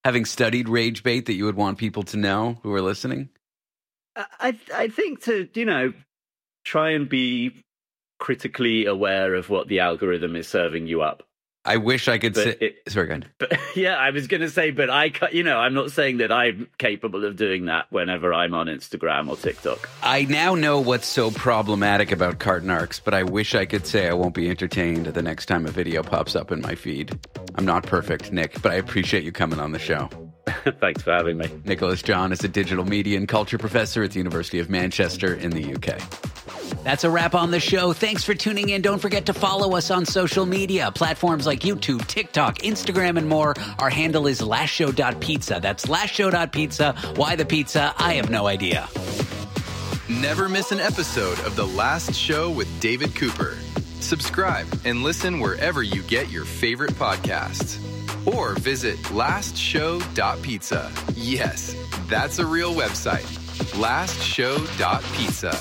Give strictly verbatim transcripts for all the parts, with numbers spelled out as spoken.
having studied rage bait that you would want people to know who are listening? I I think to, you know, try and be critically aware of what the algorithm is serving you up. I wish I could say... It, Sorry, go ahead. But, yeah, I was going to say, but I, you know, I'm not saying that I'm capable of doing that whenever I'm on Instagram or TikTok. I now know what's so problematic about carton arcs, but I wish I could say I won't be entertained the next time a video pops up in my feed. I'm not perfect, Nick, but I appreciate you coming on the show. Thanks for having me. Nicholas John is a digital media and culture professor at the University of Manchester in the U K. That's a wrap on the show. Thanks for tuning in. Don't forget to follow us on social media. Platforms like YouTube, TikTok, Instagram, and more. Our handle is last show dot pizza. That's last show dot pizza. Why the pizza? I have no idea. Never miss an episode of The Last Show with David Cooper. Subscribe and listen wherever you get your favorite podcasts. Or visit last show dot pizza. Yes, that's a real website. last show dot pizza.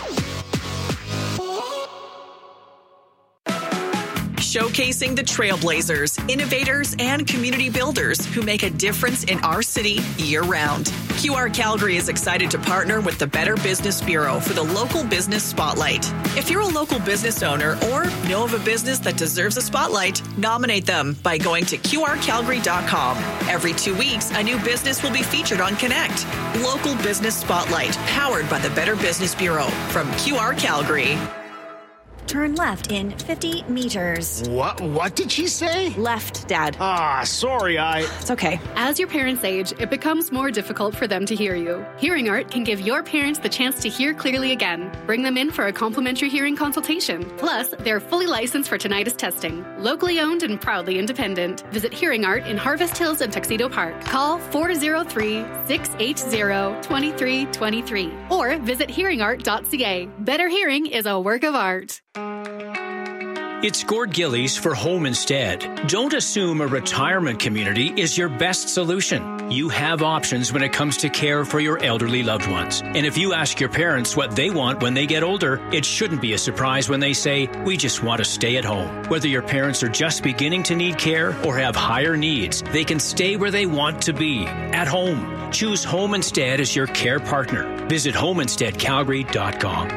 Showcasing the trailblazers, innovators, and community builders who make a difference in our city year-round. Q R Calgary is excited to partner with the Better Business Bureau for the Local Business Spotlight. If you're a local business owner or know of a business that deserves a spotlight, nominate them by going to Q R calgary dot com. Every two weeks, a new business will be featured on Connect. Local Business Spotlight, powered by the Better Business Bureau from Q R Calgary. Turn left in fifty meters. What? What did she say? Left, Dad. Ah, sorry, I... It's okay. As your parents age, it becomes more difficult for them to hear you. Hearing Art can give your parents the chance to hear clearly again. Bring them in for a complimentary hearing consultation. Plus, they're fully licensed for tinnitus testing. Locally owned and proudly independent. Visit Hearing Art in Harvest Hills and Tuxedo Park. Call four oh three, six eight zero, two three two three or visit hearing art dot c a. Better hearing is a work of art. It's Gord Gillies for Home Instead. Don't assume a retirement community is your best solution. You have options when it comes to care for your elderly loved ones. And if you ask your parents what they want when they get older, it shouldn't be a surprise when they say, we just want to stay at home. Whether your parents are just beginning to need care or have higher needs, they can stay where they want to be, at home. Choose Home Instead as your care partner. Visit home instead calgary dot com.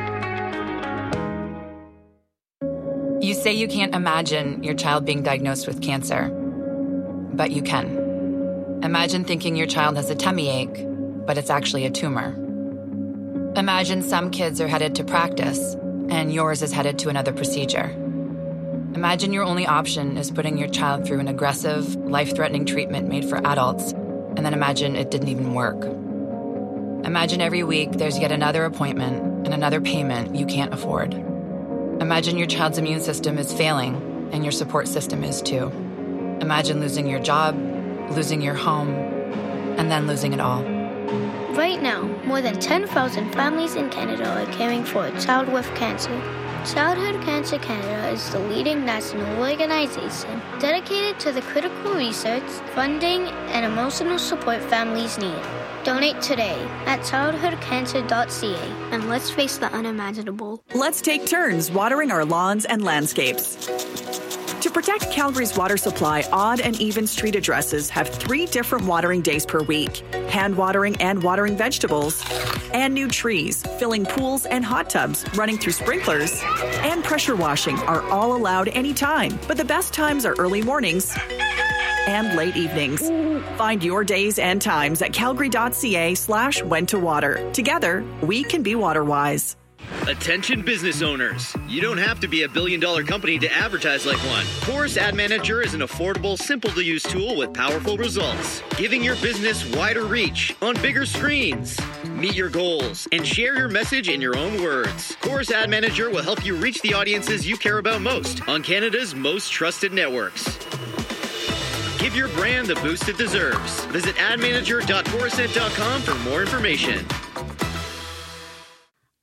You say you can't imagine your child being diagnosed with cancer, but you can. Imagine thinking your child has a tummy ache, but it's actually a tumor. Imagine some kids are headed to practice, and yours is headed to another procedure. Imagine your only option is putting your child through an aggressive, life-threatening treatment made for adults, and then imagine it didn't even work. Imagine every week there's yet another appointment and another payment you can't afford. Imagine your child's immune system is failing, and your support system is too. Imagine losing your job, losing your home, and then losing it all. Right now, more than ten thousand families in Canada are caring for a child with cancer. Childhood Cancer Canada is the leading national organization dedicated to the critical research, funding, and emotional support families need. Donate today at childhood cancer dot c a and let's face the unimaginable. Let's take turns watering our lawns and landscapes. To protect Calgary's water supply, odd and even street addresses have three different watering days per week. Hand watering and watering vegetables, and new trees, filling pools and hot tubs, running through sprinklers, and pressure washing are all allowed anytime. But the best times are early mornings and late evenings. Find your days and times at calgary dot c a slash when to water. Together, we can be water wise. Attention business owners. You don't have to be a billion dollar company to advertise like one. Chorus Ad Manager is an affordable, simple to use tool with powerful results, giving your business wider reach on bigger screens. Meet your goals and share your message in your own words. Chorus Ad Manager will help you reach the audiences you care about most on Canada's most trusted networks. Give your brand the boost it deserves. Visit ad manager dot chorus net dot com for more information.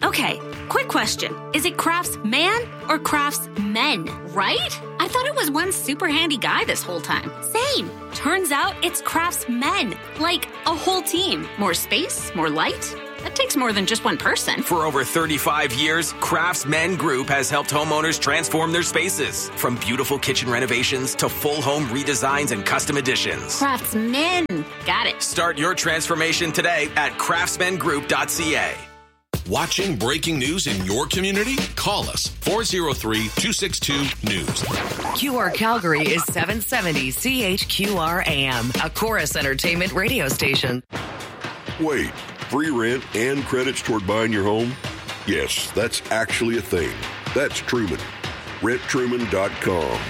Okay, quick question. Is it Craftsman or Craftsmen, right? I thought it was one super handy guy this whole time. Same. Turns out it's Craftsmen, like a whole team. More space, more light. That takes more than just one person. For over thirty-five years, Craftsmen Group has helped homeowners transform their spaces. From beautiful kitchen renovations to full home redesigns and custom additions. Craftsmen. Got it. Start your transformation today at craftsman group dot c a. Watching breaking news in your community? Call us four oh three, two six two, news. Q R Calgary is seven seventy C H Q R A M, a Chorus Entertainment radio station. Wait, free rent and credits toward buying your home? Yes, that's actually a thing. That's Truman. rent truman dot com.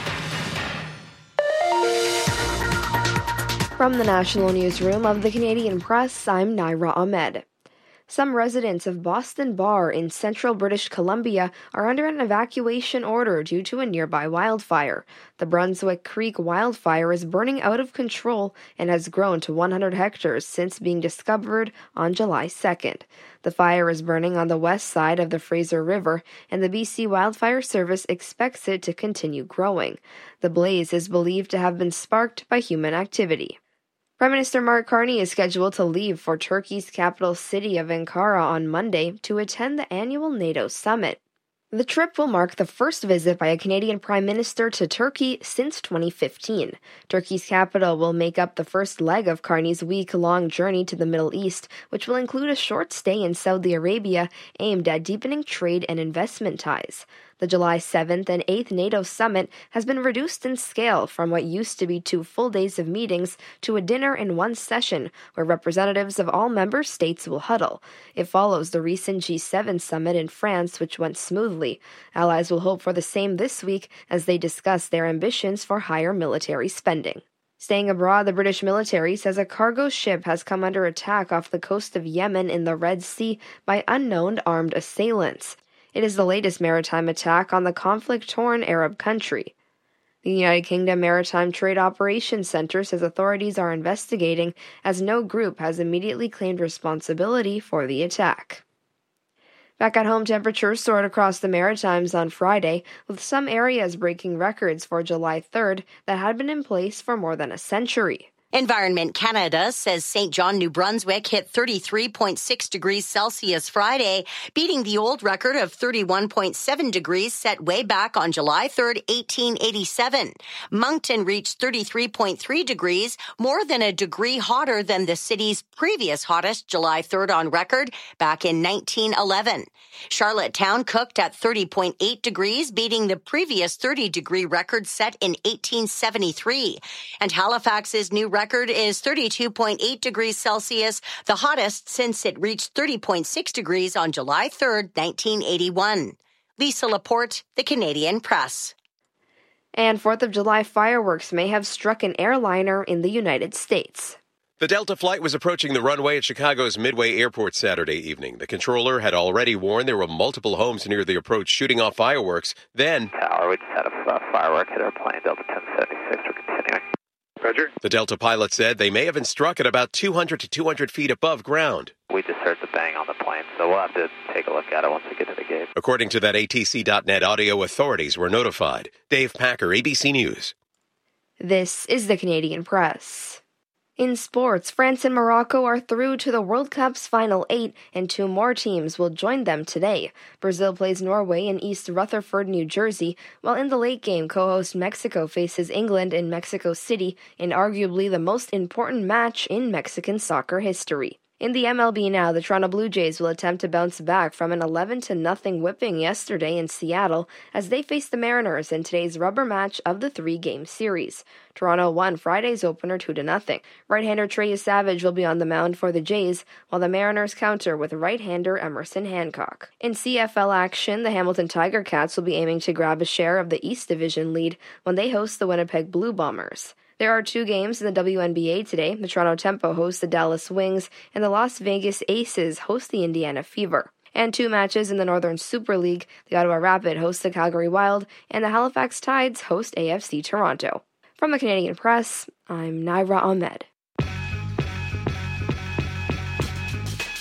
From the National Newsroom of the Canadian Press, I'm Naira Ahmed. Some residents of Boston Bar in central British Columbia are under an evacuation order due to a nearby wildfire. The Brunswick Creek wildfire is burning out of control and has grown to one hundred hectares since being discovered on July second. The fire is burning on the west side of the Fraser River, and the B C Wildfire Service expects it to continue growing. The blaze is believed to have been sparked by human activity. Prime Minister Mark Carney is scheduled to leave for Turkey's capital city of Ankara on Monday to attend the annual NATO summit. The trip will mark the first visit by a Canadian Prime Minister to Turkey since twenty fifteen. Turkey's capital will make up the first leg of Carney's week-long journey to the Middle East, which will include a short stay in Saudi Arabia aimed at deepening trade and investment ties. The July seventh and eighth NATO summit has been reduced in scale from what used to be two full days of meetings to a dinner in one session where representatives of all member states will huddle. It follows the recent G seven summit in France, which went smoothly. Allies will hope for the same this week as they discuss their ambitions for higher military spending. Staying abroad, the British military says a cargo ship has come under attack off the coast of Yemen in the Red Sea by unknown armed assailants. It is the latest maritime attack on the conflict-torn Arab country. The United Kingdom Maritime Trade Operations Centre says authorities are investigating, as no group has immediately claimed responsibility for the attack. Back at home, temperatures soared across the Maritimes on Friday, with some areas breaking records for July third that had been in place for more than a century. Environment Canada says Saint John, New Brunswick hit thirty-three point six degrees Celsius Friday, beating the old record of thirty-one point seven degrees set way back on July third, eighteen eighty-seven. Moncton reached thirty-three point three degrees, more than a degree hotter than the city's previous hottest July third on record back in nineteen eleven. Charlottetown cooked at thirty point eight degrees, beating the previous thirty-degree record set in eighteen seventy-three. And Halifax's new record is thirty-two point eight degrees Celsius, the hottest since it reached thirty point six degrees on July third, nineteen eighty-one. Lisa Laporte, The Canadian Press. And fourth of July fireworks may have struck an airliner in the United States. The Delta flight was approaching the runway at Chicago's Midway Airport Saturday evening. The controller had already warned there were multiple homes near the approach shooting off fireworks. Then, Tower, we just had a uh, firework hit our plane, Delta ten seventy-six. We're continuing. Roger. The Delta pilot said they may have been struck at about two hundred to two hundred feet above ground. We just heard the bang on the plane, so we'll have to take a look at it once we get to the gate. According to that A T C dot net audio, authorities were notified. Dave Packer, A B C News. This is the Canadian Press. In sports, France and Morocco are through to the World Cup's final eight, and two more teams will join them today. Brazil plays Norway in East Rutherford, New Jersey, while in the late game, co-host Mexico faces England in Mexico City in arguably the most important match in Mexican soccer history. In the M L B now, the Toronto Blue Jays will attempt to bounce back from an eleven to nothing whipping yesterday in Seattle as they face the Mariners in today's rubber match of the three-game series. Toronto won Friday's opener two to nothing. Right-hander Trey Savage will be on the mound for the Jays, while the Mariners counter with right-hander Emerson Hancock. In C F L action, the Hamilton Tiger Cats will be aiming to grab a share of the East Division lead when they host the Winnipeg Blue Bombers. There are two games in the W N B A today. The Toronto Tempo hosts the Dallas Wings, and the Las Vegas Aces host the Indiana Fever. And two matches in the Northern Super League. The Ottawa Rapid host the Calgary Wild, and the Halifax Tides host A F C Toronto. From the Canadian Press, I'm Naira Ahmed.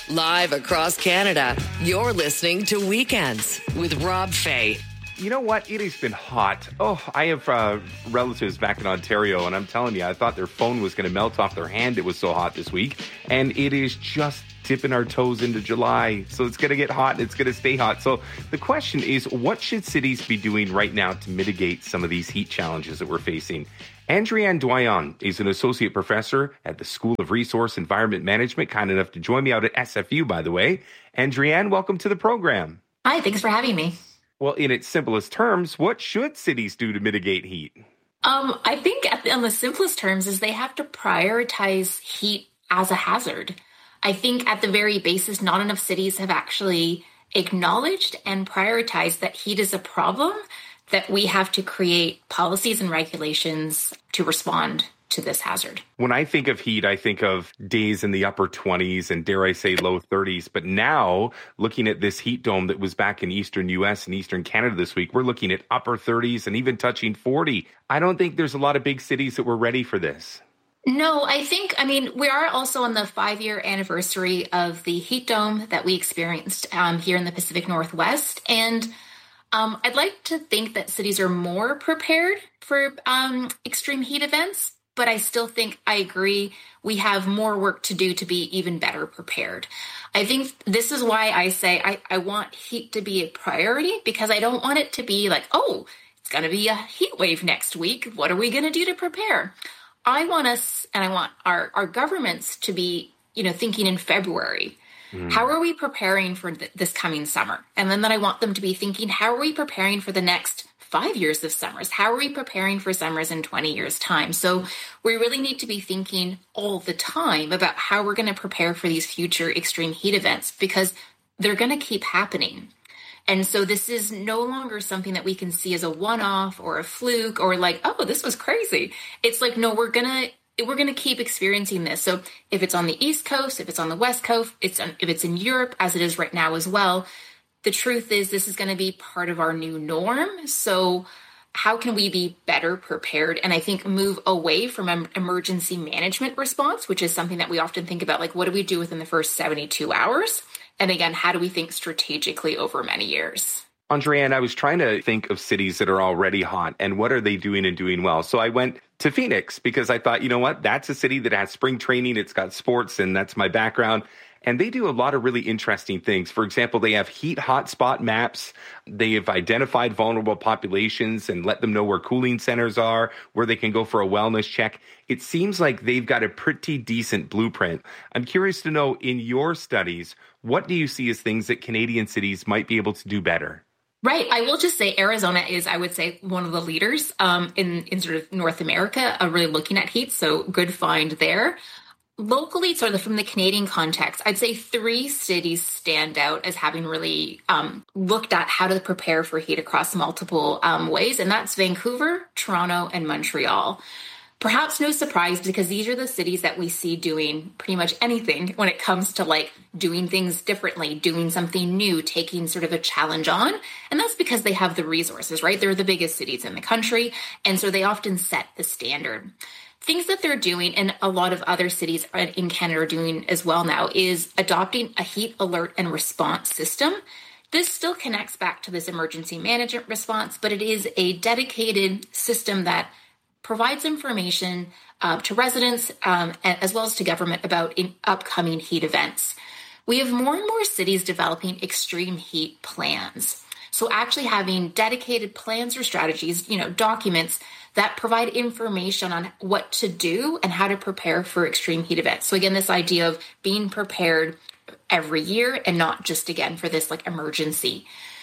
Live across Canada, you're listening to Weekends with Rob Fay. You know what? It has been hot. Oh, I have uh, relatives back in Ontario, and I'm telling you, I thought their phone was going to melt off their hand. It was so hot this week. And it is just dipping our toes into July. So it's going to get hot. It's going to stay hot. So the question is, what should cities be doing right now to mitigate some of these heat challenges that we're facing? Andrienne Doyon is an associate professor at the School of Resource Environment Management, kind enough to join me out at S F U, by the way. Andrienne, welcome to the program. Hi, thanks for having me. Well, in its simplest terms, what should cities do to mitigate heat? Um, I think at the, on the simplest terms is they have to prioritize heat as a hazard. I think at the very basis, not enough cities have actually acknowledged and prioritized that heat is a problem, that we have to create policies and regulations to respond to this hazard. When I think of heat, I think of days in the upper twenties and dare I say low thirties. But now looking at this heat dome that was back in eastern U S and eastern Canada this week, we're looking at upper thirties and even touching forty. I don't think there's a lot of big cities that were ready for this. No, I think, I mean, we are also on the five-year anniversary of the heat dome that we experienced um, here in the Pacific Northwest. And um, I'd like to think that cities are more prepared for um, extreme heat events. But I still think, I agree, we have more work to do to be even better prepared. I think this is why I say I, I want heat to be a priority, because I don't want it to be like, oh, it's going to be a heat wave next week. What are we going to do to prepare? I want us, and I want our, our governments to be, you know, thinking in February. Mm. How are we preparing for th- this coming summer? And then, then I want them to be thinking, how are we preparing for the next five years of summers? How are we preparing for summers in twenty years' time? So we really need to be thinking all the time about how we're going to prepare for these future extreme heat events, because they're going to keep happening. And so this is no longer something that we can see as a one-off or a fluke or like, oh, this was crazy. It's like, no, we're going to we're going to keep experiencing this. So if it's on the East Coast, if it's on the West Coast, it's on, if it's in Europe, as it is right now as well, the truth is this is going to be part of our new norm. So how can we be better prepared? And I think move away from an emergency management response, which is something that we often think about, like, what do we do within the first seventy-two hours? And again, how do we think strategically over many years? Andrienne, I was trying to think of cities that are already hot and what are they doing and doing well. So I went to Phoenix because I thought, you know what, that's a city that has spring training. It's got sports and that's my background. And they do a lot of really interesting things. For example, they have heat hotspot maps. They have identified vulnerable populations and let them know where cooling centers are, where they can go for a wellness check. It seems like they've got a pretty decent blueprint. I'm curious to know, in your studies, what do you see as things that Canadian cities might be able to do better? Right. I will just say Arizona is, I would say, one of the leaders um, in, in sort of North America, uh, really looking at heat. So good find there. Locally, sort of from the Canadian context, I'd say three cities stand out as having really um, looked at how to prepare for heat across multiple um, ways, and that's Vancouver, Toronto, and Montreal. Perhaps no surprise, because these are the cities that we see doing pretty much anything when it comes to like doing things differently, doing something new, taking sort of a challenge on. And that's because they have the resources, right? They're the biggest cities in the country, and so they often set the standard. Things that they're doing, and a lot of other cities in Canada are doing as well now, is adopting a heat alert and response system. This still connects back to this emergency management response, but it is a dedicated system that provides information uh, to residents um, as well as to government about in upcoming heat events. We have more and more cities developing extreme heat plans. So actually having dedicated plans or strategies, you know, documents that provide information on what to do and how to prepare for extreme heat events. So again, this idea of being prepared every year and not just, again, for this like emergency.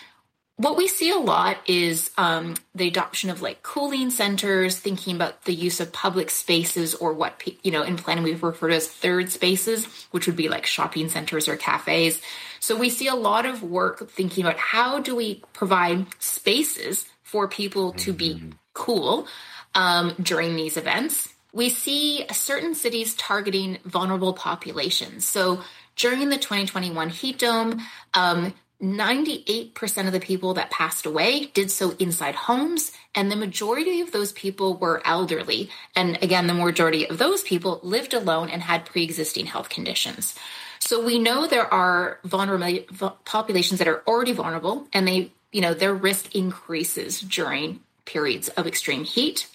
What we see a lot is um, the adoption of like cooling centers, thinking about the use of public spaces, or what, you know, in planning we've referred to as third spaces, which would be like shopping centers or cafes. So we see a lot of work thinking about how do we provide spaces for people to be cool um, during these events. We see certain cities targeting vulnerable populations. So during the twenty twenty-one heat dome, um, ninety-eight percent of the people that passed away did so inside homes, and the majority of those people were elderly. And again, the majority of those people lived alone and had pre-existing health conditions. So we know there are vulnerable populations that are already vulnerable, and they, you know, their risk increases during periods of extreme heat.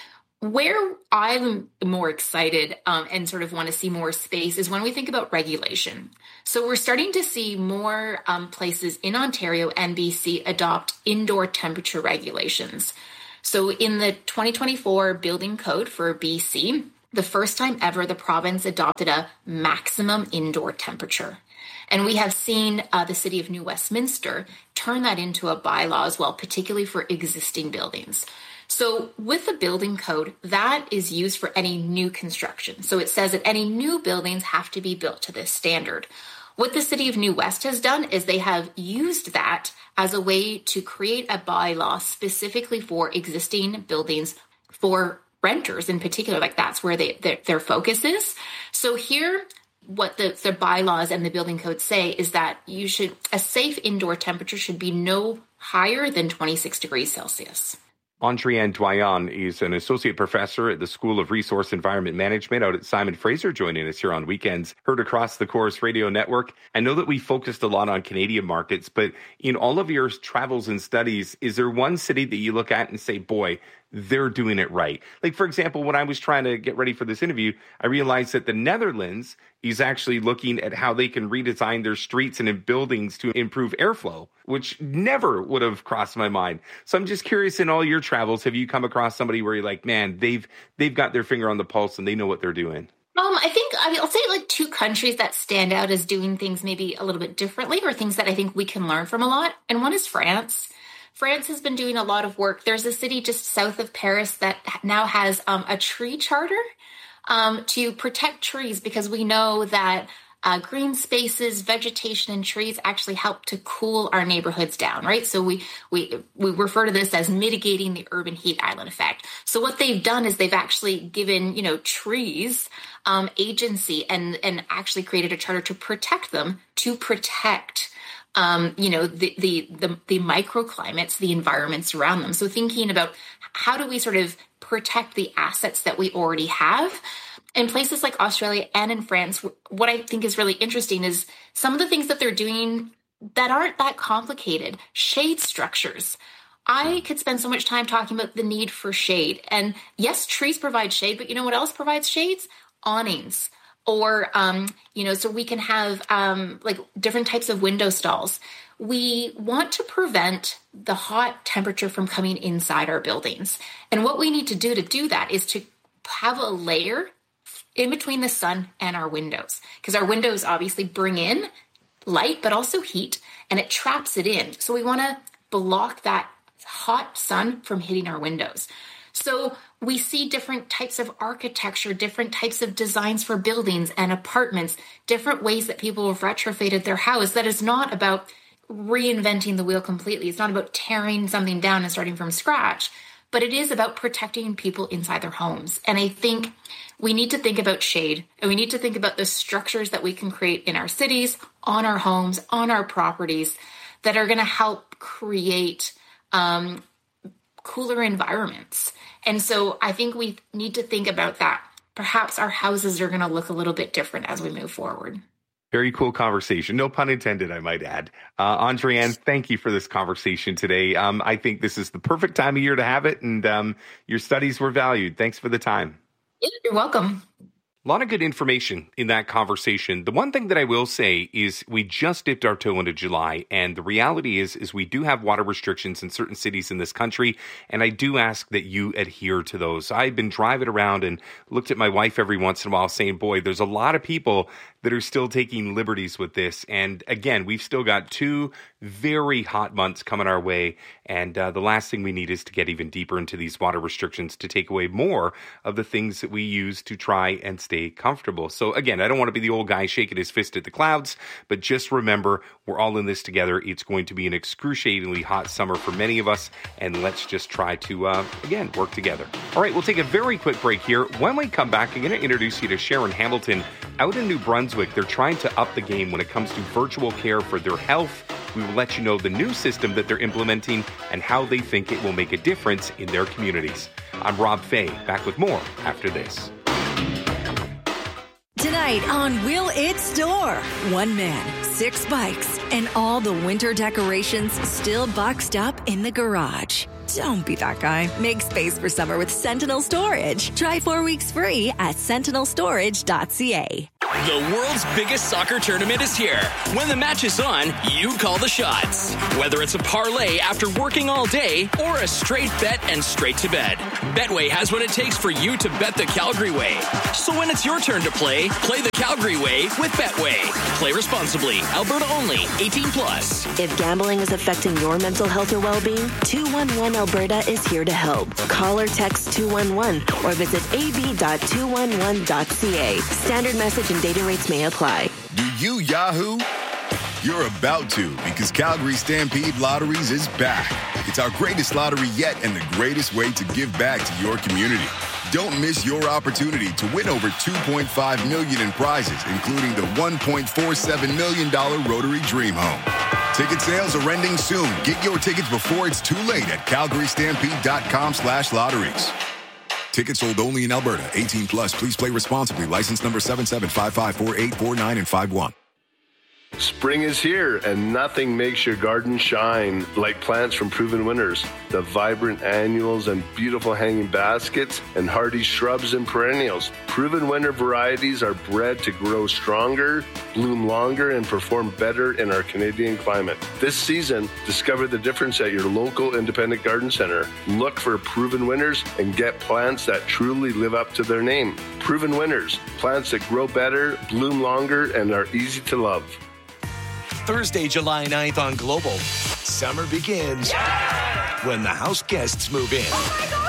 Where I'm more excited um, and sort of want to see more space is when we think about regulation. So we're starting to see more um, places in Ontario and B C adopt indoor temperature regulations. So in the twenty twenty-four building code for B C, the first time ever, the province adopted a maximum indoor temperature. And we have seen uh, the city of New Westminster turn that into a bylaw as well, particularly for existing buildings. So with the building code, that is used for any new construction. So it says that any new buildings have to be built to this standard. What the city of New West has done is they have used that as a way to create a bylaw specifically for existing buildings for renters in particular. Like that's where they, their, their focus is. So here, what the, the bylaws and the building code say is that you should, a safe indoor temperature should be no higher than twenty-six degrees Celsius. Andrienne Doyon is an associate professor at the School of Resource Environment Management out at Simon Fraser, joining us here on Weekends, heard across the Chorus Radio Network. I know that we focused a lot on Canadian markets, but in all of your travels and studies, is there one city that you look at and say, boy, they're doing it right? Like, for example, when I was trying to get ready for this interview, I realized that the Netherlands is actually looking at how they can redesign their streets and in buildings to improve airflow, which never would have crossed my mind. So I'm just curious, in all your travels, have you come across somebody where you're like, man, they've they've got their finger on the pulse and they know what they're doing? Um, I think, I mean, I'll say like two countries that stand out as doing things maybe a little bit differently, or things that I think we can learn from a lot. And one is France. France has been doing a lot of work. There's a city just south of Paris that now has um, a tree charter um, to protect trees, because we know that uh, green spaces, vegetation, and trees actually help to cool our neighborhoods down, right? So we we we refer to this as mitigating the urban heat island effect. So what they've done is they've actually given, you know, trees um, agency and and actually created a charter to protect them, to protect Um, you know, the, the, the, the microclimates, the environments around them. So thinking about how do we sort of protect the assets that we already have in places like Australia and in France. What I think is really interesting is some of the things that they're doing that aren't that complicated. Shade structures. I could spend so much time talking about the need for shade. And yes, trees provide shade, but you know what else provides shades? Awnings. Or, um, you know, so we can have um, like different types of window stalls. We want to prevent the hot temperature from coming inside our buildings. And what we need to do to do that is to have a layer in between the sun and our windows, because our windows obviously bring in light, but also heat, and it traps it in. So we want to block that hot sun from hitting our windows. So we see different types of architecture, different types of designs for buildings and apartments, different ways that people have retrofitted their house. That is not about reinventing the wheel completely. It's not about tearing something down and starting from scratch, but it is about protecting people inside their homes. And I think we need to think about shade, and we need to think about the structures that we can create in our cities, on our homes, on our properties, that are going to help create um, cooler environments. And so I think we need to think about that. Perhaps our houses are going to look a little bit different as we move forward. Very cool conversation. No pun intended, I might add. Uh, Andrienne, thank you for this conversation today. Um, I think this is the perfect time of year to have it, and um, your studies were valued. Thanks for the time. Yeah, you're welcome. A lot of good information in that conversation. The one thing that I will say is we just dipped our toe into July, and the reality is, is we do have water restrictions in certain cities in this country, and I do ask that you adhere to those. I've been driving around and looked at my wife every once in a while saying, boy, there's a lot of people that are still taking liberties with this. And again, we've still got two very hot months coming our way. And uh, the last thing we need is to get even deeper into these water restrictions to take away more of the things that we use to try and stay comfortable. So again, I don't want to be the old guy shaking his fist at the clouds, but just remember, we're all in this together. It's going to be an excruciatingly hot summer for many of us. And let's just try to, uh, again, work together. All right, we'll take a very quick break here. When we come back, I'm going to introduce you to Sharon Hamilton out in New Brunswick. They're trying to up the game when it comes to virtual care for their health, we will let you know the new system that they're implementing and how they think it will make a difference in their communities. I'm Rob Fay, back with more after this. Tonight on Will It Store, one man, six bikes, and all the winter decorations still boxed up in the garage. Don't be that guy. Make space for summer with Sentinel Storage. Try four weeks free at sentinel storage dot c a. The world's biggest soccer tournament is here. When the match is on, you call the shots. Whether it's a parlay after working all day or a straight bet and straight to bed, Betway has what it takes for you to bet the Calgary way. So when it's your turn to play, play the Calgary way with Betway. Play responsibly. Alberta only. eighteen plus. If gambling is affecting your mental health or well-being, two one one Alberta is here to help. Call or text two one one or visit a b dot two one one dot c a. Standard message and data rates may apply. Do you Yahoo? You're about to, because Calgary Stampede Lotteries is back. It's our greatest lottery yet and the greatest way to give back to your community. Don't miss your opportunity to win over two point five million dollars in prizes, including the one point four seven million dollars Rotary Dream Home. Ticket sales are ending soon. Get your tickets before it's too late at calgary stampede dot com slash lotteries. Tickets sold only in Alberta. eighteen plus. Please play responsibly. License number seven seven five five four eight four nine and five one. Spring is here, and nothing makes your garden shine like plants from Proven Winners. The vibrant annuals and beautiful hanging baskets and hardy shrubs and perennials. Proven Winner varieties are bred to grow stronger, bloom longer, and perform better in our Canadian climate. This season, discover the difference at your local independent garden center. Look for Proven Winners and get plants that truly live up to their name. Proven Winners, plants that grow better, bloom longer, and are easy to love. Thursday, July ninth on Global. Summer begins yeah! when the house guests move in. Oh my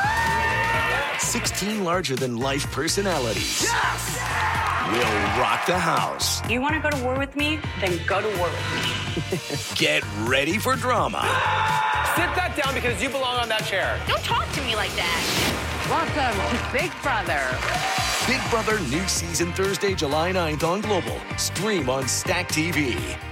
God! sixteen larger-than-life personalities yes! will rock the house. You want to go to war with me? Then go to war with me. Get ready for drama. Sit that down because you belong on that chair. Don't talk to me like that. Welcome to Big Brother. Big Brother new season Thursday, July ninth on Global. Stream on Stack T V.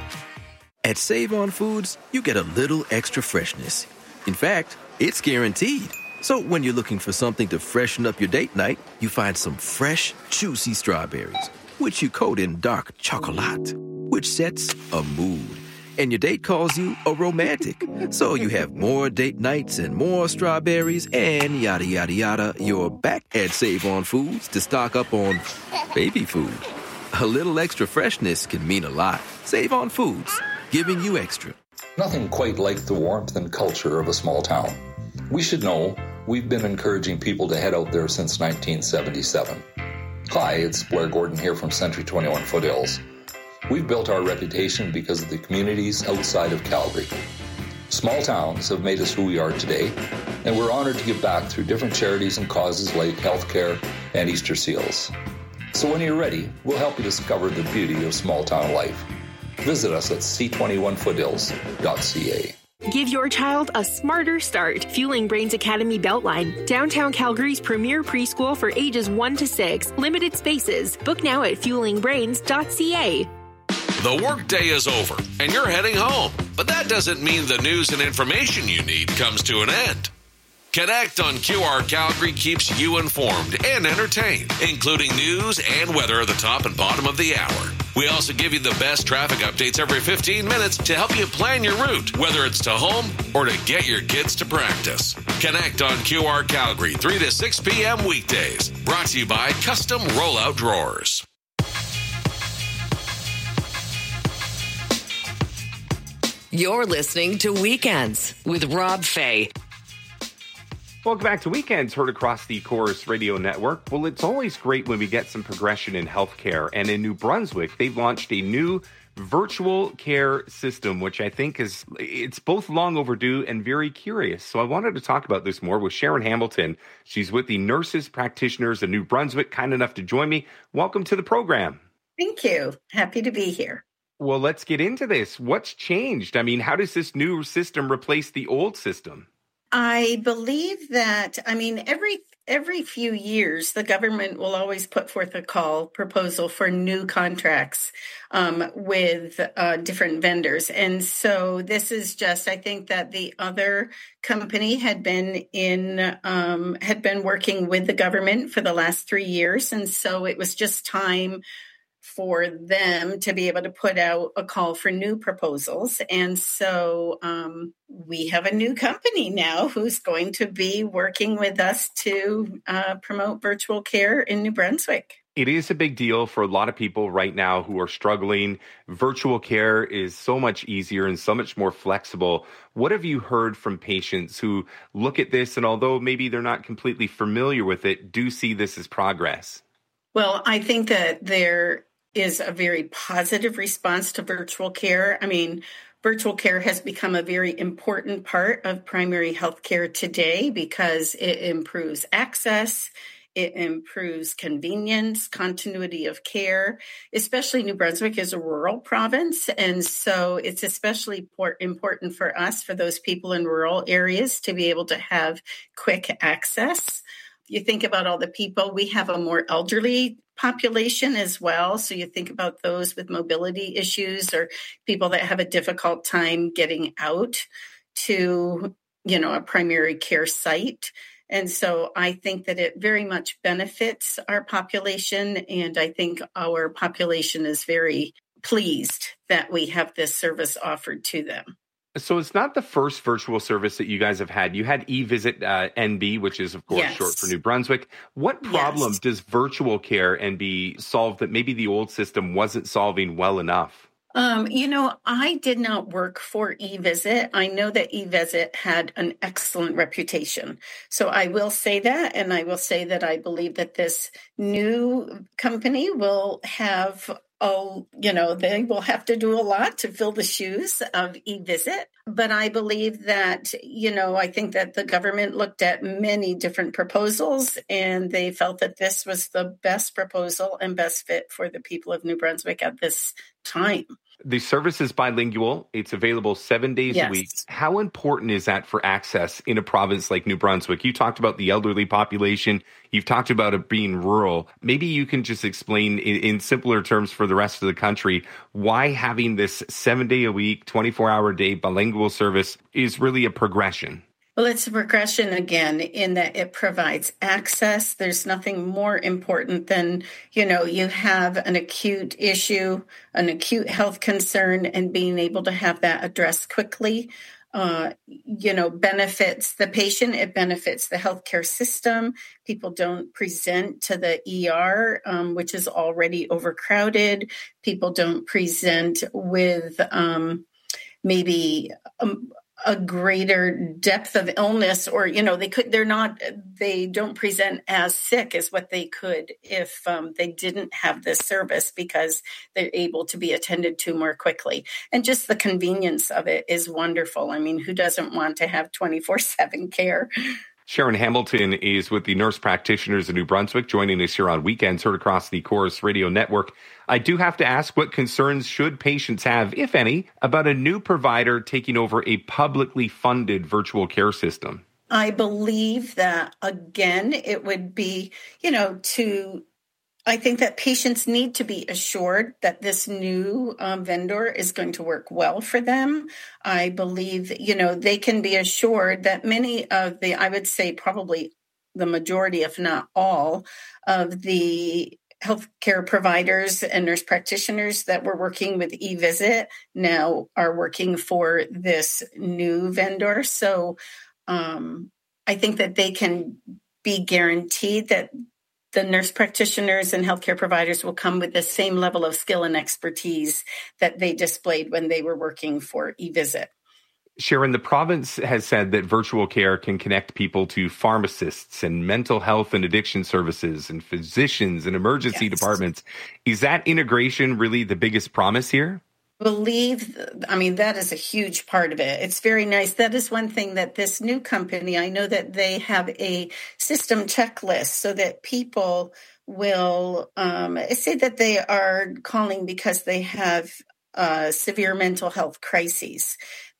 At Save On Foods, you get a little extra freshness. In fact, it's guaranteed. So when you're looking for something to freshen up your date night, you find some fresh, juicy strawberries, which you coat in dark chocolate, which sets a mood. And your date calls you a romantic. So you have more date nights and more strawberries and yada, yada, yada. You're back at Save On Foods to stock up on baby food. A little extra freshness can mean a lot. Save On Foods. Giving you extra. Nothing quite like the warmth and culture of a small town. We should know we've been encouraging people to head out there since nineteen seventy-seven. Hi, it's Blair Gordon here from Century twenty-one Foothills. We've built our reputation because of the communities outside of Calgary. Small towns have made us who we are today, and we're honored to give back through different charities and causes like healthcare and Easter seals. So when you're ready, we'll help you discover the beauty of small town life. Visit us at c twenty-one foothills dot c a. Give your child a smarter start. Fueling Brains Academy Beltline. Downtown Calgary's premier preschool for ages one to six. Limited spaces. Book now at fueling brains dot c a. The workday is over and you're heading home. But that doesn't mean the news and information you need comes to an end. Connect on Q R Calgary keeps you informed and entertained, including news and weather at the top and bottom of the hour. We also give you the best traffic updates every fifteen minutes to help you plan your route, whether it's to home or to get your kids to practice. Connect on Q R Calgary, three to six p.m. weekdays. Brought to you by Custom Rollout Drawers. You're listening to Weekends with Rob Fay. Welcome back to Weekends, heard across the Chorus Radio Network. Well, it's always great when we get some progression in healthcare. And in New Brunswick, they've launched a new virtual care system, which I think is, it's both long overdue and very curious. So I wanted to talk about this more with Sharon Hamilton. She's with the Nurses Practitioners of New Brunswick, kind enough to join me. Welcome to the program. Thank you. Happy to be here. Well, let's get into this. What's changed? I mean, how does this new system replace the old system? I believe that, I mean, every every few years, the government will always put forth a call proposal for new contracts um, with uh, different vendors. And so this is just, I think that the other company had been in, um, had been working with the government for the last three years. And so it was just time for them to be able to put out a call for new proposals. And so um, we have a new company now who's going to be working with us to uh, promote virtual care in New Brunswick. It is a big deal for a lot of people right now who are struggling. Virtual care is so much easier and so much more flexible. What have you heard from patients who look at this and although maybe they're not completely familiar with it, do see this as progress? Well, I think that there is a very positive response to virtual care. I mean, virtual care has become a very important part of primary health care today because it improves access, it improves convenience, continuity of care, especially New Brunswick is a rural province. And so it's especially important for us, for those people in rural areas, to be able to have quick access. You think about all the people, we have a more elderly population as well. So you think about those with mobility issues or people that have a difficult time getting out to, you know, a primary care site. And so I think that it very much benefits our population. And I think our population is very pleased that we have this service offered to them. So it's not the first virtual service that you guys have had. You had eVisit uh, N B, which is, of course, yes. short for New Brunswick. What problem yes. does virtual care N B solve that maybe the old system wasn't solving well enough? Um, you know, I did not work for eVisit. I know that eVisit had an excellent reputation. So I will say that, and I will say that I believe that this new company will have Oh, you know, they will have to do a lot to fill the shoes of eVisit. But I believe that, you know, I think that the government looked at many different proposals and they felt that this was the best proposal and best fit for the people of New Brunswick at this time. The service is bilingual. It's available seven days yes. a week. How important is that for access in a province like New Brunswick? You talked about the elderly population. You've talked about it being rural. Maybe you can just explain in, in simpler terms for the rest of the country why having this seven-day-a-week, twenty-four-hour-a-day bilingual service is really a progression. Well, it's a progression again in that it provides access. There's nothing more important than, you know, you have an acute issue, an acute health concern, and being able to have that addressed quickly, uh, you know, benefits the patient. It benefits the healthcare system. People don't present to the E R, um, which is already overcrowded. People don't present with um, maybe um, a greater depth of illness, or, you know, they could, they're not, they don't present as sick as what they could if um, they didn't have this service because they're able to be attended to more quickly. And just the convenience of it is wonderful. I mean, who doesn't want to have twenty-four seven care? Sharon Hamilton is with the Nurse Practitioners of New Brunswick, joining us here on Weekends, heard across the Chorus Radio Network. I do have to ask, what concerns should patients have, if any, about a new provider taking over a publicly funded virtual care system? I believe that, again, it would be, you know, to... I think that patients need to be assured that this new um, vendor is going to work well for them. I believe, you know, they can be assured that many of the, I would say probably the majority, if not all, of the healthcare providers and nurse practitioners that were working with eVisit now are working for this new vendor. So um, I think that they can be guaranteed that the nurse practitioners and healthcare providers will come with the same level of skill and expertise that they displayed when they were working for eVisit. Sharon, the province has said that virtual care can connect people to pharmacists and mental health and addiction services and physicians and emergency yes. departments. Is that integration really the biggest promise here? Believe, I mean, that is a huge part of it. It's very nice. That is one thing that this new company, I know that they have a system checklist so that people will um, say that they are calling because they have uh, severe mental health crises,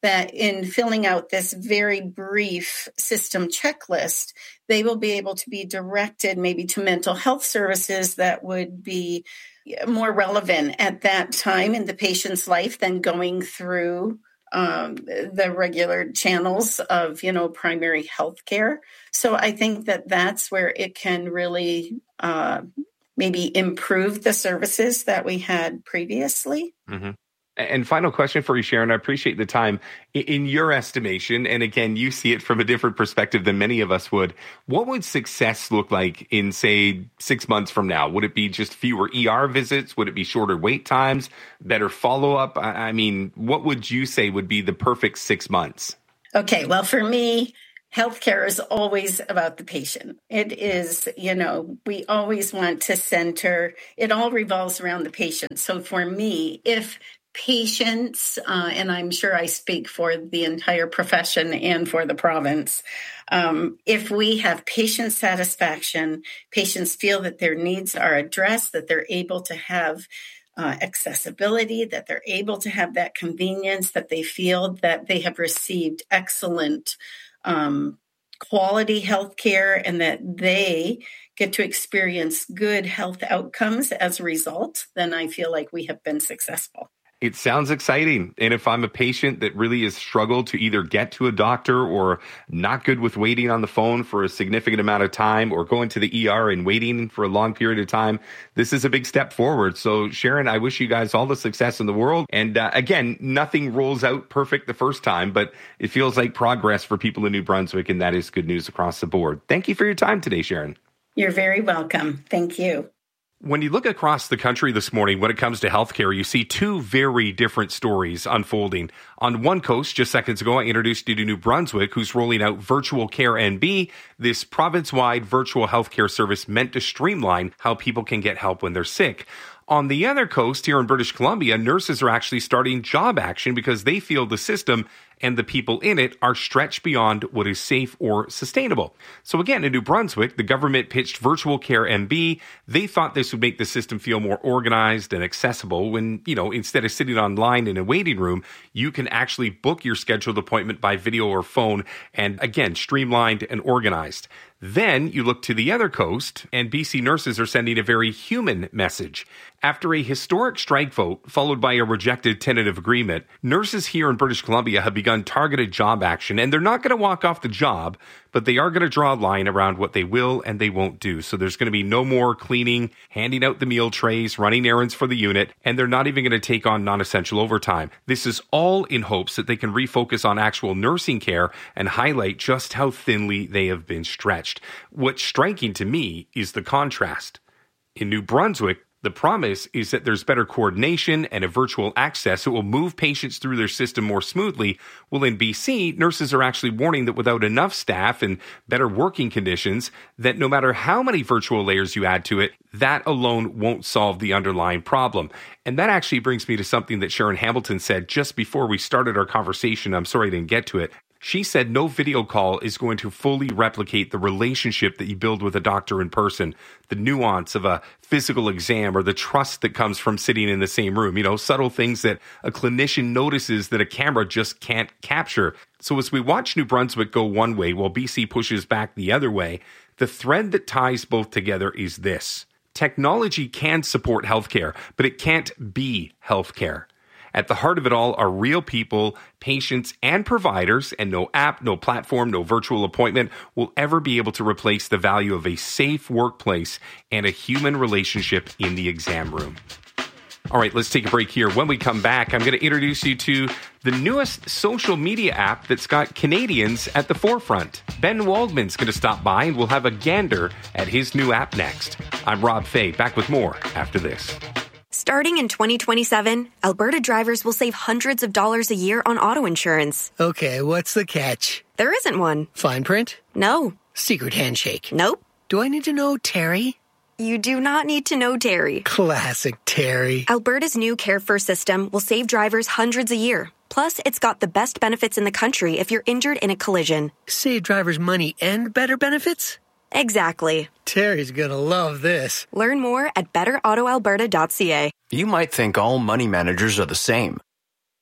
that in filling out this very brief system checklist, they will be able to be directed maybe to mental health services that would be more relevant at that time in the patient's life than going through um, the regular channels of, you know, primary health care. So I think that that's where it can really uh, maybe improve the services that we had previously. Mm-hmm. And final question for you, Sharon. I appreciate the time. In your estimation, and again, you see it from a different perspective than many of us would, what would success look like in, say, six months from now? Would it be just fewer E R visits? Would it be shorter wait times, better follow-up? I mean, what would you say would be the perfect six months? Okay, well, for me, healthcare is always about the patient. It is, you know, we always want to center, it all revolves around the patient. So for me, if patients, uh, and I'm sure I speak for the entire profession and for the province, um, if we have patient satisfaction, patients feel that their needs are addressed, that they're able to have uh, accessibility, that they're able to have that convenience, that they feel that they have received excellent um, quality health care and that they get to experience good health outcomes as a result, then I feel like we have been successful. It sounds exciting. And if I'm a patient that really has struggled to either get to a doctor or not good with waiting on the phone for a significant amount of time or going to the E R and waiting for a long period of time, this is a big step forward. So Sharon, I wish you guys all the success in the world. And uh, again, nothing rolls out perfect the first time, but it feels like progress for people in New Brunswick. And that is good news across the board. Thank you for your time today, Sharon. You're very welcome. Thank you. When you look across the country this morning, when it comes to healthcare, you see two very different stories unfolding. On one coast, just seconds ago, I introduced you to New Brunswick, who's rolling out Virtual Care N B, this province-wide virtual healthcare service meant to streamline how people can get help when they're sick. On the other coast, here in British Columbia, nurses are actually starting job action because they feel the system and the people in it are stretched beyond what is safe or sustainable. So again, in New Brunswick, the government pitched Virtual Care N B. They thought this would make the system feel more organized and accessible when, you know, instead of sitting online in a waiting room, you can actually book your scheduled appointment by video or phone and, again, streamlined and organized. Then you look to the other coast, and B C nurses are sending a very human message. After a historic strike vote, followed by a rejected tentative agreement, nurses here in British Columbia have begun targeted job action, and they're not going to walk off the job, but they are going to draw a line around what they will and they won't do. So there's going to be no more cleaning, handing out the meal trays, running errands for the unit, and they're not even going to take on non-essential overtime. This is all in hopes that they can refocus on actual nursing care and highlight just how thinly they have been stretched. What's striking to me is the contrast. In New Brunswick, the promise is that there's better coordination and a virtual access that will move patients through their system more smoothly. Well, in B C, nurses are actually warning that without enough staff and better working conditions, that no matter how many virtual layers you add to it, that alone won't solve the underlying problem. And that actually brings me to something that Sharon Hamilton said just before we started our conversation. I'm sorry I didn't get to it. She said no video call is going to fully replicate the relationship that you build with a doctor in person, the nuance of a physical exam or the trust that comes from sitting in the same room, you know, subtle things that a clinician notices that a camera just can't capture. So as we watch New Brunswick go one way while B C pushes back the other way, the thread that ties both together is this. Technology can support healthcare, but it can't be healthcare. At the heart of it all are real people, patients, and providers, and no app, no platform, no virtual appointment will ever be able to replace the value of a safe workplace and a human relationship in the exam room. All right, let's take a break here. When we come back, I'm going to introduce you to the newest social media app that's got Canadians at the forefront. Ben Waldman's going to stop by, and we'll have a gander at his new app next. I'm Rob Fay, back with more after this. Starting in twenty twenty-seven, Alberta drivers will save hundreds of dollars a year on auto insurance. Okay, what's the catch? There isn't one. Fine print? No. Secret handshake? Nope. Do I need to know Terry? You do not need to know Terry. Classic Terry. Alberta's new Care First system will save drivers hundreds a year. Plus, it's got the best benefits in the country if you're injured in a collision. Save drivers money and better benefits? Exactly. Terry's gonna love this. Learn more at better auto alberta dot c a. You might think all money managers are the same.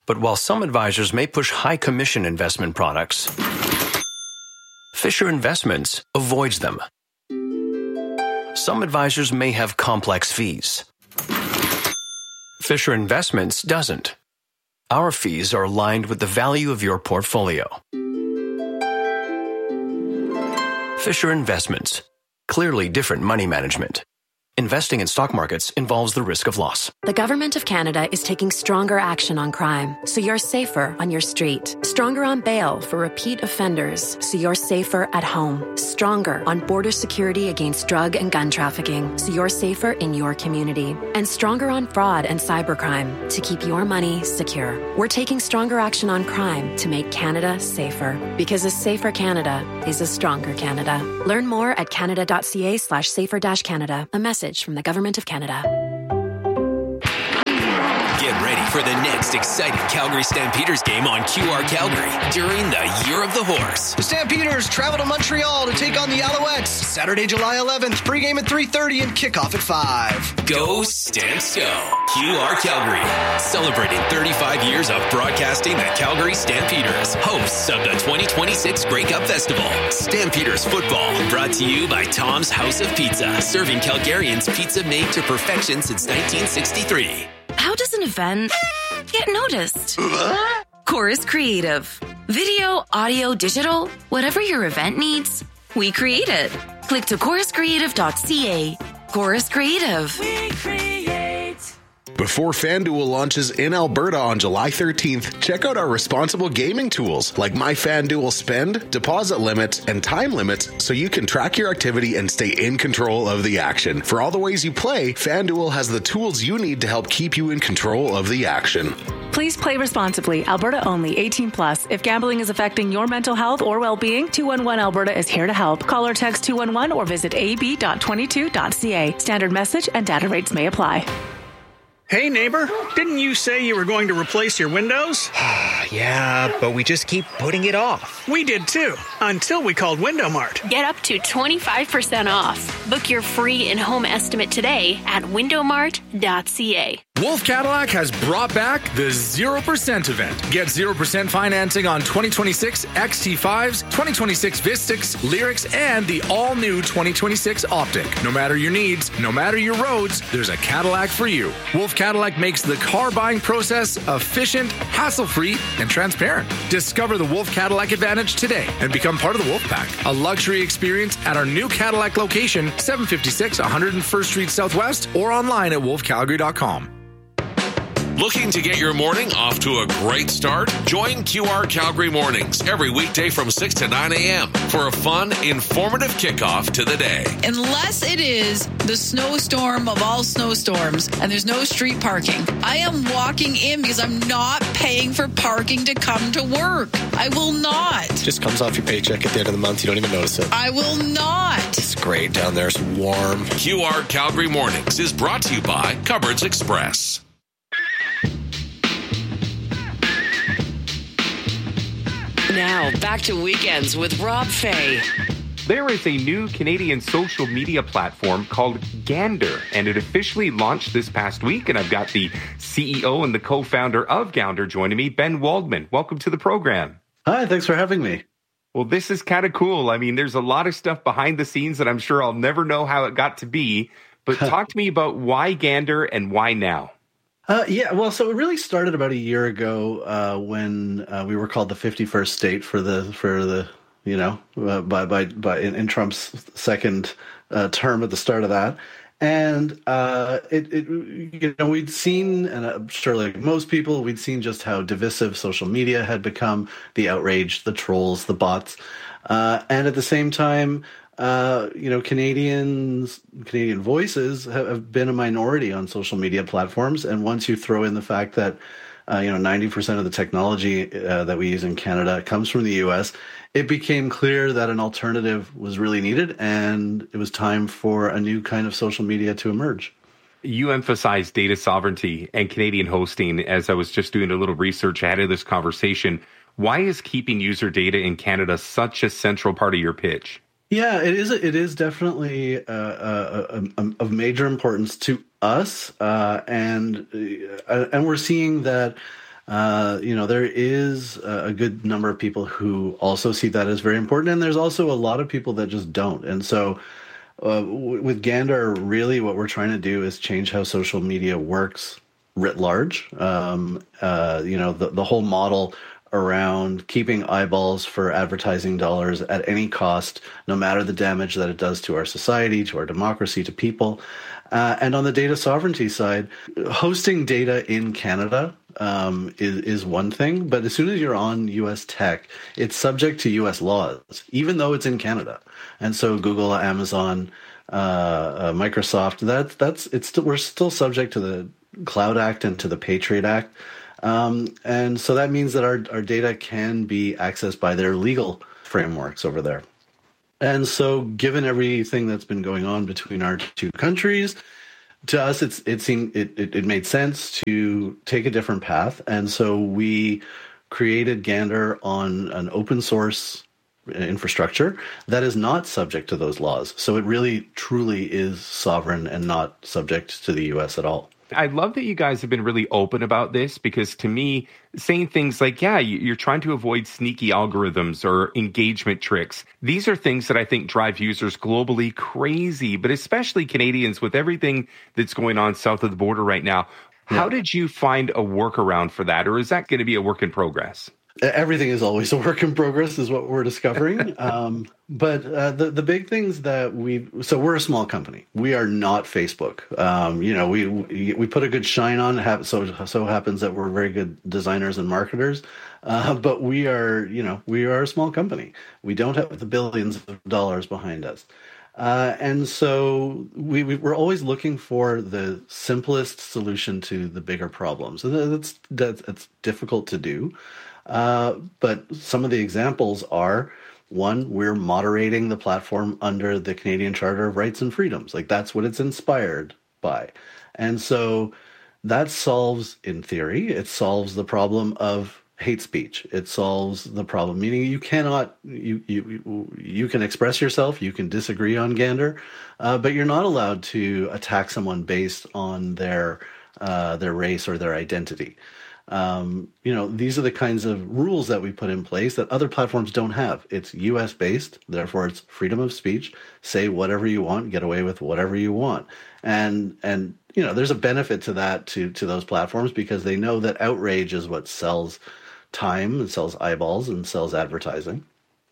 But while some advisors may push high commission investment products, Fisher Investments avoids them. Some advisors may have complex fees. Fisher Investments doesn't. Our fees are aligned with the value of your portfolio. Fisher Investments. Clearly different money management. Investing in stock markets involves the risk of loss. The Government of Canada is taking stronger action on crime, so you're safer on your street. Stronger on bail for repeat offenders, so you're safer at home. Stronger on border security against drug and gun trafficking, so you're safer in your community. And stronger on fraud and cybercrime, to keep your money secure. We're taking stronger action on crime to make Canada safer. Because a safer Canada is a stronger Canada. Learn more at canada.ca slash safer dash Canada. A message from the Government of Canada. Get ready for the next exciting Calgary Stampeders game on Q R Calgary during the Year of the Horse. The Stampeders travel to Montreal to take on the Alouettes Saturday, July eleventh. Pregame at three thirty and kickoff at five. Go Stamps Go! Q R Calgary, celebrating thirty-five years of broadcasting the Calgary Stampeders, hosts of the twenty twenty-six Grey Cup Festival. Stampeders football, brought to you by Tom's House of Pizza, serving Calgarians pizza made to perfection since nineteen sixty-three. How does an event get noticed? Chorus Creative. Video, audio, digital, whatever your event needs, we create it. Click to chorus creative dot c a. Chorus Creative. We create. Before FanDuel launches in Alberta on July thirteenth, check out our responsible gaming tools like My FanDuel Spend, deposit limits, and time limits so you can track your activity and stay in control of the action. For all the ways you play, FanDuel has the tools you need to help keep you in control of the action. Please play responsibly. Alberta only. eighteen plus. If gambling is affecting your mental health or well-being, two one one Alberta is here to help. Call or text two one one or visit a b dot twenty-two dot c a. Standard message and data rates may apply. Hey, neighbor, didn't you say you were going to replace your windows? Yeah, but we just keep putting it off. We did too, until we called Window Mart. Get up to twenty-five percent off. Book your free in-home estimate today at window mart dot c a. Wolf Cadillac has brought back the zero percent event. Get zero percent financing on twenty twenty-six X T fives, twenty twenty-six Vistix, Lyrics, and the all-new twenty twenty-six Optic. No matter your needs, no matter your roads, there's a Cadillac for you. Wolf Cadillac makes the car buying process efficient, hassle-free, and transparent. Discover the Wolf Cadillac Advantage today and become part of the Wolf Pack. A luxury experience at our new Cadillac location, seven fifty-six one hundred first Street Southwest, or online at wolf calgary dot com. Looking to get your morning off to a great start? Join Q R Calgary Mornings every weekday from six to nine a.m. for a fun, informative kickoff to the day. Unless it is the snowstorm of all snowstorms and there's no street parking, I am walking in because I'm not paying for parking to come to work. I will not. Just comes off your paycheck at the end of the month. You don't even notice it. I will not. It's great down there. It's warm. Q R Calgary Mornings is brought to you by Cupboards Express. Now, back to Weekends with Rob Fay. There is a new Canadian social media platform called Gander, and it officially launched this past week. And I've got the C E O and the co-founder of Gander joining me, Ben Waldman. Welcome to the program. Hi, thanks for having me. Well, this is kind of cool. I mean, there's a lot of stuff behind the scenes that I'm sure I'll never know how it got to be. But talk to me about why Gander and why now. Uh, yeah, well, so it really started about a year ago uh, when uh, we were called the fifty-first state for the for the you know uh, by by by in, in Trump's second uh, term at the start of that, and uh, it, it you know we'd seen, and I'm sure like most people, we'd seen just how divisive social media had become, the outrage, the trolls, the bots, uh, and at the same time. Uh, you know, Canadians, Canadian voices have, have been a minority on social media platforms. And once you throw in the fact that, uh, you know, ninety percent of the technology uh, that we use in Canada comes from the U S, it became clear that an alternative was really needed. And it was time for a new kind of social media to emerge. You emphasize data sovereignty and Canadian hosting. As I was just doing a little research ahead of this conversation, why is keeping user data in Canada such a central part of your pitch? Yeah, it is. It is definitely uh, uh, uh, of major importance to us, uh, and uh, and we're seeing that Uh, you know, there is a good number of people who also see that as very important, and there's also a lot of people that just don't. And so uh, w- with Gander, really what we're trying to do is change how social media works writ large. Um, uh, you know, the, the whole model around keeping eyeballs for advertising dollars at any cost, no matter the damage that it does to our society, to our democracy, to people. Uh, and on the data sovereignty side, hosting data in Canada um, is, is one thing, but as soon as you're on U S tech, it's subject to U S laws, even though it's in Canada. And so Google, Amazon, uh, uh, Microsoft, that, that's it's still, we're still subject to the Cloud Act and to the Patriot Act. Um, and so that means that our, our data can be accessed by their legal frameworks over there. And so given everything that's been going on between our two countries, to us, it's, it seemed it, it, it made sense to take a different path. And so we created Gander on an open source infrastructure that is not subject to those laws. So it really, truly is sovereign and not subject to the U S at all. I love that you guys have been really open about this, because to me, saying things like, yeah, you're trying to avoid sneaky algorithms or engagement tricks. These are things that I think drive users globally crazy, but especially Canadians with everything that's going on south of the border right now. Yeah. How did you find a workaround for that? Or is that going to be a work in progress? Everything is always a work in progress, is what we're discovering. um, but uh, the the big things that we so we're a small company. We are not Facebook. Um, you know, we, we we put a good shine on. It so so happens that we're very good designers and marketers. Uh, but we are, you know, we are a small company. We don't have the billions of dollars behind us. Uh, and so we, we, we're always looking for the simplest solution to the bigger problems. And that's that's, that's difficult to do. Uh, but some of the examples are, one, we're moderating the platform under the Canadian Charter of Rights and Freedoms. Like, that's what it's inspired by. And so that solves, in theory, it solves the problem of hate speech. It solves the problem, meaning you cannot, you you you can express yourself, you can disagree on Gander, uh, but you're not allowed to attack someone based on their uh, their race or their identity. Um, you know, these are the kinds of rules that we put in place that other platforms don't have. It's U S based, therefore it's freedom of speech. Say whatever you want, get away with whatever you want. And, and, you know, there's a benefit to that, to, to those platforms, because they know that outrage is what sells time and sells eyeballs and sells advertising.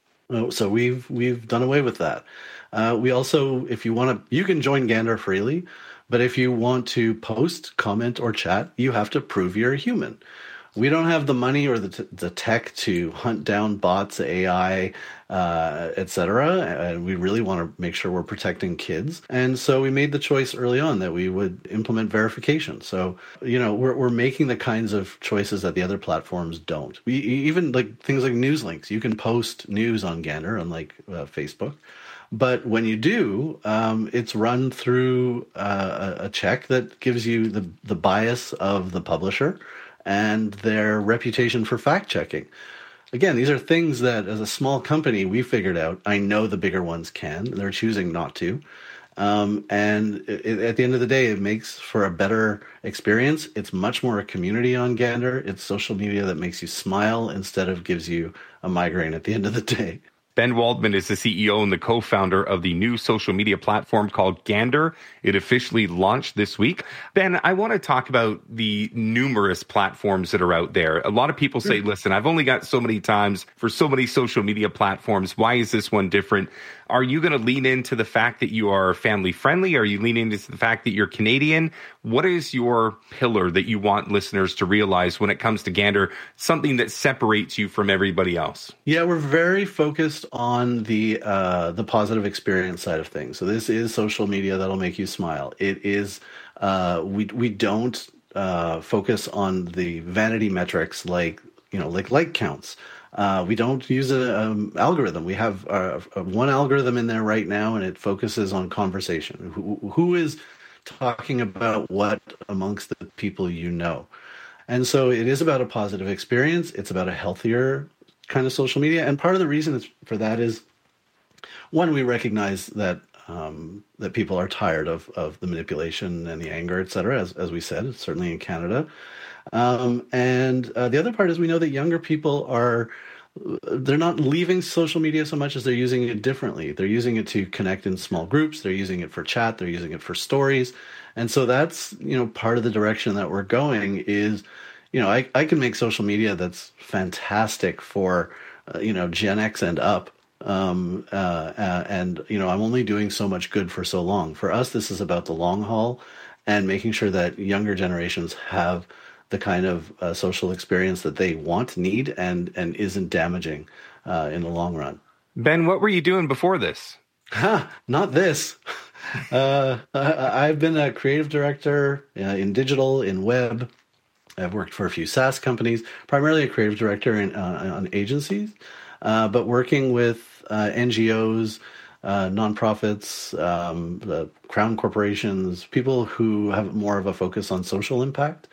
So we've, we've done away with that. Uh, we also, if you want to, you can join Gander freely. But if you want to post, comment, or chat, you have to prove you're a human. We don't have the money or the t- the tech to hunt down bots, A I, uh, et cetera. And we really want to make sure we're protecting kids. And so we made the choice early on that we would implement verification. So, you know, we're we're making the kinds of choices that the other platforms don't. We even like things like news links. You can post news on Gander, unlike uh, Facebook. But when you do, um, it's run through uh, a check that gives you the, the bias of the publisher and their reputation for fact-checking. Again, these are things that, as a small company, we figured out. I know the bigger ones can. They're choosing not to. Um, and it, it, at the end of the day, it makes for a better experience. It's much more a community on Gander. It's social media that makes you smile instead of gives you a migraine at the end of the day. Ben Waldman is the C E O and the co-founder of the new social media platform called Gander. It officially launched this week. Ben, I want to talk about the numerous platforms that are out there. A lot of people say, listen, I've only got so many times for so many social media platforms. Why is this one different? Are you going to lean into the fact that you are family friendly? Are you leaning into the fact that you're Canadian? What is your pillar that you want listeners to realize when it comes to Gander, something that separates you from everybody else? Yeah, we're very focused on the uh, the positive experience side of things. So this is social media that'll make you smile. It is uh, we we don't uh, focus on the vanity metrics like you know like like counts. Uh, we don't use an um, algorithm. We have uh, one algorithm in there right now, and it focuses on conversation. Who, who is talking about what amongst the people you know? And so it is about a positive experience. It's about a healthier kind of social media. And part of the reason it's for that is, one, we recognize that um, that people are tired of, of the manipulation and the anger, et cetera, as, as we said, certainly in Canada. Um, and uh, the other part is we know that younger people are, they're not leaving social media so much as they're using it differently. They're using it to connect in small groups. They're using it for chat. They're using it for stories. And so that's, you know, part of the direction that we're going is, you know, I, I can make social media that's fantastic for, uh, you know, Gen X and up. Um, uh, uh, and, you know, I'm only doing so much good for so long. For us, this is about the long haul and making sure that younger generations have the kind of uh, social experience that they want, need, and and isn't damaging uh, in the long run. Ben, what were you doing before this? Ha, not this. uh, I, I've been a creative director uh, in digital, in web. I've worked for a few SaaS companies, primarily a creative director in, uh, on agencies, uh, but working with uh, N G Os, uh, nonprofits, um, the crown corporations, people who have more of a focus on social impact.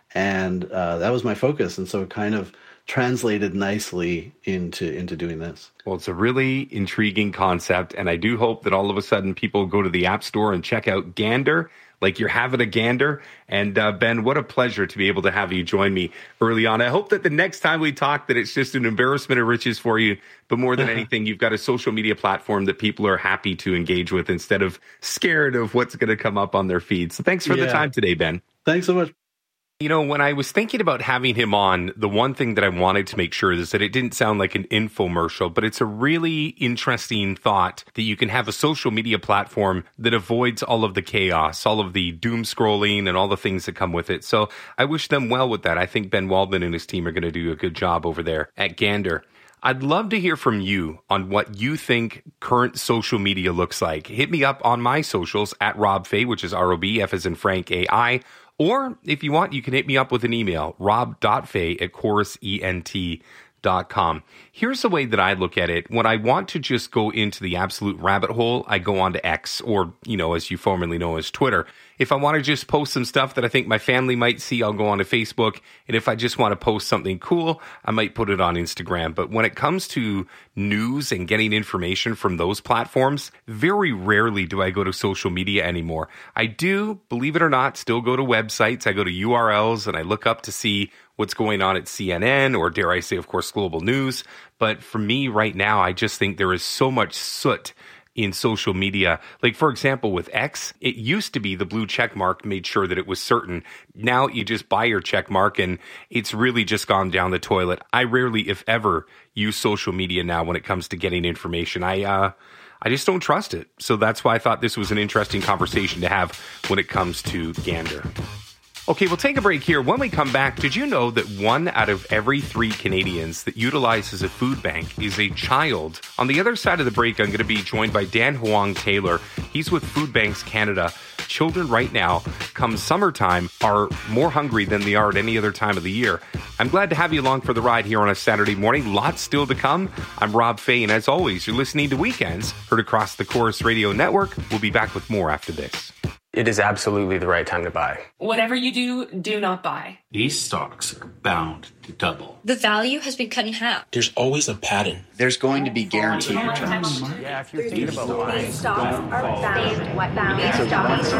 And uh, that was my focus. And so it kind of translated nicely into into doing this. Well, it's a really intriguing concept. And I do hope that all of a sudden people go to the App Store and check out Gander, like you're having a gander. And uh, Ben, what a pleasure to be able to have you join me early on. I hope that the next time we talk that it's just an embarrassment of riches for you. But more than anything, you've got a social media platform that people are happy to engage with instead of scared of what's going to come up on their feed. So thanks for yeah. the time today, Ben. Thanks so much. You know, when I was thinking about having him on, the one thing that I wanted to make sure is that it didn't sound like an infomercial, but it's a really interesting thought that you can have a social media platform that avoids all of the chaos, all of the doom scrolling and all the things that come with it. So I wish them well with that. I think Ben Waldman and his team are going to do a good job over there at Gander. I'd love to hear from you on what you think current social media looks like. Hit me up on my socials at Rob Fay, which is R O B, F as in Frank, A I. Or if you want, you can hit me up with an email, rob dot fay at chorus ent dot com. Here's the way that I look at it. When I want to just go into the absolute rabbit hole, I go on to X, or, you know, as you formerly know as Twitter. If I want to just post some stuff that I think my family might see, I'll go on to Facebook. And if I just want to post something cool, I might put it on Instagram. But when it comes to news and getting information from those platforms, very rarely do I go to social media anymore. I do, believe it or not, still go to websites. I go to U R Ls and I look up to see what's going on at C N N or, dare I say, of course, Global News. But for me right now, I just think there is so much soot in social media. Like, for example, with X, it used to be the blue check mark made sure that it was certain. Now you just buy your check mark and it's really just gone down the toilet. I rarely, if ever, use social media now when it comes to getting information. I, uh, I just don't trust it. So that's why I thought this was an interesting conversation to have when it comes to Gander. Okay, we'll take a break here. When we come back, did you know that one out of every three Canadians that utilizes a food bank is a child? On the other side of the break, I'm going to be joined by Dan Huang Taylor. He's with Food Banks Canada. Children right now, come summertime, are more hungry than they are at any other time of the year. I'm glad to have you along for the ride here on a Saturday morning. Lots still to come. I'm Rob Fay, and as always, you're listening to Weekends, heard across the Chorus Radio Network. We'll be back with more after this. It is absolutely the right time to buy. Whatever you do, do not buy. These stocks are bound to double. The value has been cut in half. There's always a pattern. There's going to be guaranteed returns. Yeah, if you're thinking about buying, these stocks are bound. What bound? These stocks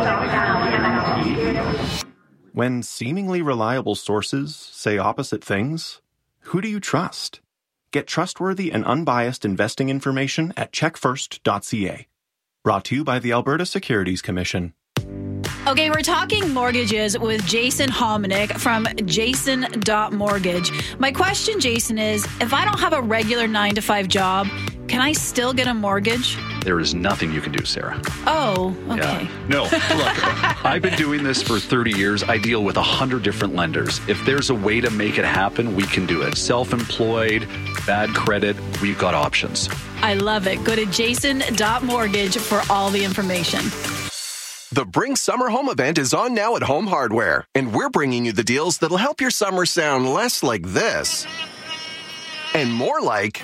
are bound. When seemingly reliable sources say opposite things, who do you trust? Get trustworthy and unbiased investing information at check first dot c a. Brought to you by the Alberta Securities Commission. Okay, we're talking mortgages with Jason Hominick from jason dot mortgage. My question, Jason, is if I don't have a regular nine to five job, can I still get a mortgage? There is nothing you can do, Sarah. Oh, okay. Yeah. No, look, I've been doing this for thirty years. I deal with one hundred different lenders. If there's a way to make it happen, we can do it. Self-employed, bad credit, we've got options. I love it. Go to jason dot mortgage for all the information. The Bring Summer Home event is on now at Home Hardware, and we're bringing you the deals that'll help your summer sound less like this and more like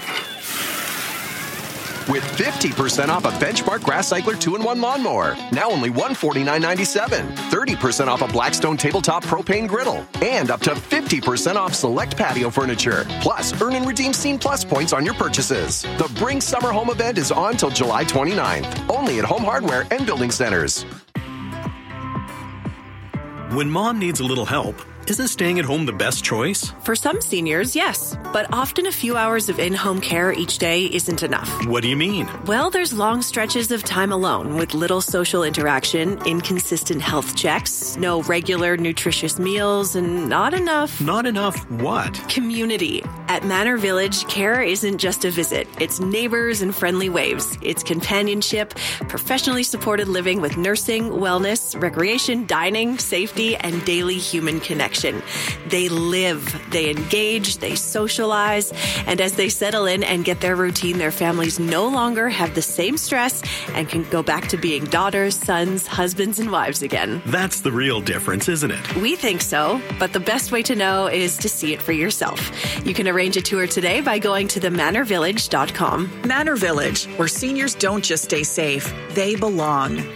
with fifty percent off a Benchmark Grass Cycler two in one lawnmower, now only one hundred forty-nine dollars and ninety-seven cents, thirty percent off a Blackstone tabletop propane griddle, and up to fifty percent off select patio furniture. Plus, earn and redeem Scene Plus points on your purchases. The Bring Summer Home event is on till July twenty-ninth, only at Home Hardware and Building Centers. When mom needs a little help, Isn't staying at home the best choice? For some seniors, yes. But often a few hours of in-home care each day isn't enough. What do you mean? Well, there's long stretches of time alone with little social interaction, inconsistent health checks, no regular nutritious meals, and not enough... Not enough what? Community. At Manor Village, care isn't just a visit. It's neighbors and friendly waves. It's companionship, professionally supported living with nursing, wellness, recreation, dining, safety, and daily human connection. They live, they engage, they socialize, and as they settle in and get their routine, their families no longer have the same stress and can go back to being daughters, sons, husbands, and wives again. That's the real difference, isn't it? We think so, but the best way to know is to see it for yourself. You can arrange a tour today by going to the manor village dot com. Manor Village, where seniors don't just stay safe, they belong.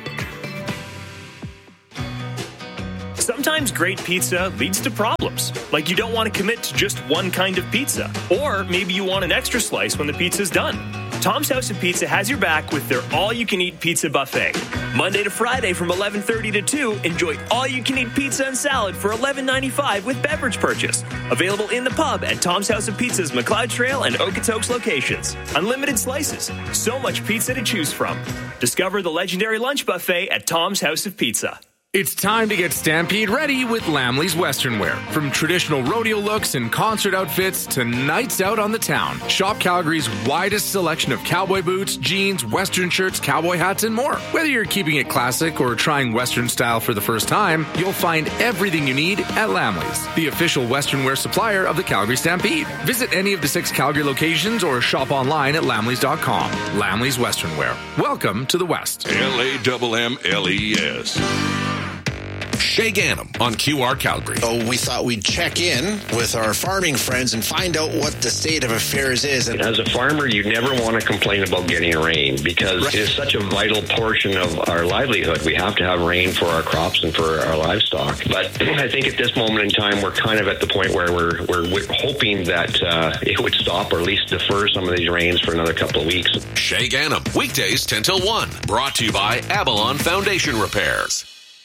Sometimes great pizza leads to problems, like you don't want to commit to just one kind of pizza, or maybe you want an extra slice when the pizza's done. Tom's House of Pizza has your back with their all-you-can-eat pizza buffet. Monday to Friday from eleven thirty to two, enjoy all-you-can-eat pizza and salad for eleven ninety-five with beverage purchase. Available in the pub at Tom's House of Pizza's McLeod Trail and Okotoks locations. Unlimited slices, so much pizza to choose from. Discover the legendary lunch buffet at Tom's House of Pizza. It's time to get Stampede ready with Lamley's Western Wear. From traditional rodeo looks and concert outfits to nights out on the town. Shop Calgary's widest selection of cowboy boots, jeans, Western shirts, cowboy hats, and more. Whether you're keeping it classic or trying Western style for the first time, you'll find everything you need at Lamley's, the official Western wear supplier of the Calgary Stampede. Visit any of the six Calgary locations or shop online at lamleys dot com. Lamley's Western Wear. Welcome to the West. L A M M L E S. Shay Gannam on Q R Calgary. Oh, we thought we'd check in with our farming friends and find out what the state of affairs is. As a farmer, you never want to complain about getting rain because right. It is such a vital portion of our livelihood. We have to have rain for our crops and for our livestock. But I think at this moment in time, we're kind of at the point where we're we're hoping that uh, it would stop or at least defer some of these rains for another couple of weeks. Shay Gannam, weekdays ten till one. Brought to you by Avalon Foundation Repairs.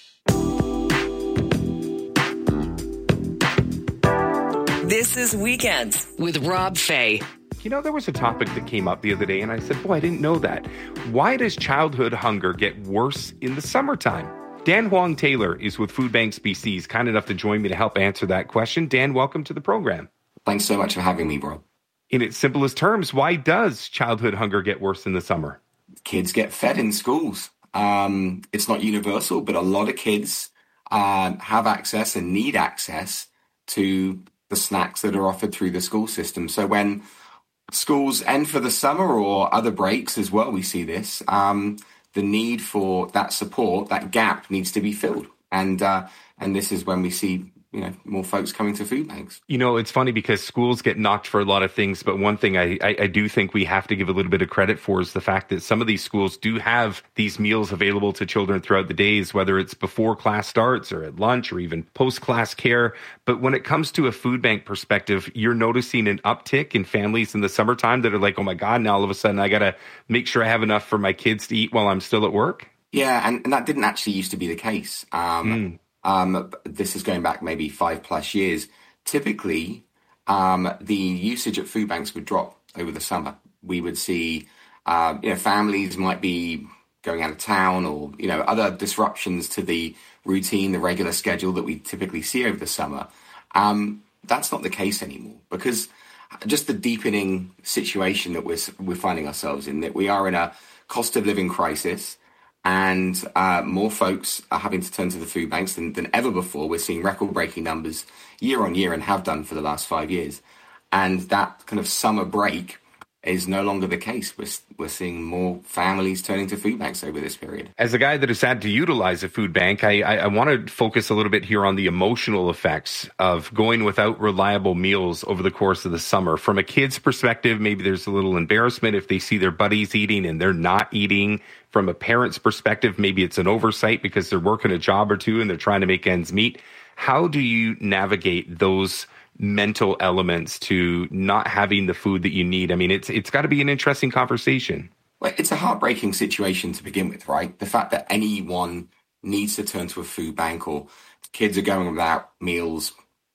This is Weekends with Rob Fay. You know, there was a topic that came up the other day, and I said, boy, I didn't know that. Why does childhood hunger get worse in the summertime? Dan Huang Taylor is with Food Banks B C. He's kind enough to join me to help answer that question. Dan, welcome to the program. Thanks so much for having me, Rob. In its simplest terms, why does childhood hunger get worse in the summer? Kids get fed in schools. Um, it's not universal, but a lot of kids uh, have access and need access to the snacks that are offered through the school system. So when schools end for the summer or other breaks as well, we see this, um, the need for that support, that gap needs to be filled. And uh, and this is when we see, you know, more folks coming to food banks. You know, it's funny because schools get knocked for a lot of things, but one thing I, I, I do think we have to give a little bit of credit for is the fact that some of these schools do have these meals available to children throughout the days, whether it's before class starts or at lunch or even post-class care. But when it comes to a food bank perspective, you're noticing an uptick in families in the summertime that are like, oh my God, now all of a sudden I got to make sure I have enough for my kids to eat while I'm still at work. Yeah, and, and that didn't actually used to be the case. Um, mm. Um, this is going back maybe five plus years. Typically, um, the usage at food banks would drop over the summer. We would see, uh, you know, families might be going out of town or, you know, other disruptions to the routine, the regular schedule that we typically see over the summer. Um, that's not the case anymore because just the deepening situation that we're, we're finding ourselves in, that we are in a cost of living crisis. And uh, more folks are having to turn to the food banks than, than ever before. We're seeing record-breaking numbers year on year and have done for the last five years. And that kind of summer break is no longer the case. We're, we're seeing more families turning to food banks over this period. As a guy that has had to utilize a food bank, I, I, I want to focus a little bit here on the emotional effects of going without reliable meals over the course of the summer. From a kid's perspective, maybe there's a little embarrassment if they see their buddies eating and they're not eating. From a parent's perspective, maybe it's an oversight because they're working a job or two and they're trying to make ends meet. How do you navigate those mental elements to not having the food that you need? I mean, it's it's got to be an interesting conversation. Well, it's a heartbreaking situation to begin with, right? The fact that anyone needs to turn to a food bank or kids are going without meals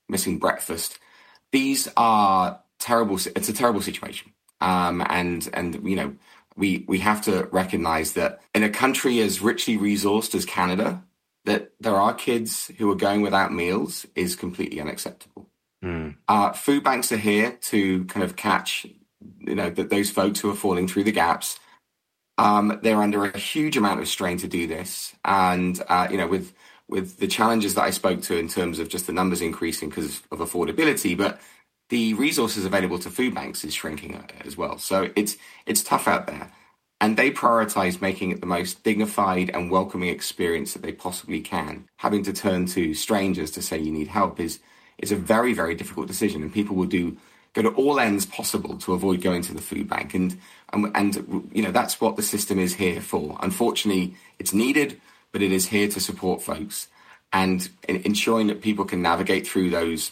missing breakfast. These are terrible. It's a terrible situation. Um, and, and, you know, we, we have to recognize that in a country as richly resourced as Canada, that there are kids who are going without meals is completely unacceptable. Mm. Uh, food banks are here to kind of catch, you know, that those folks who are falling through the gaps. Um, they're under a huge amount of strain to do this. And, uh, you know, with, with the challenges that I spoke to in terms of just the numbers increasing because of affordability, but the resources available to food banks is shrinking as well. So it's, it's tough out there. And they prioritize making it the most dignified and welcoming experience that they possibly can. Having to turn to strangers to say you need help is, is a very, very difficult decision. And people will do go to all ends possible to avoid going to the food bank. And, and, and, you know, that's what the system is here for. Unfortunately, it's needed, but it is here to support folks and in, ensuring that people can navigate through those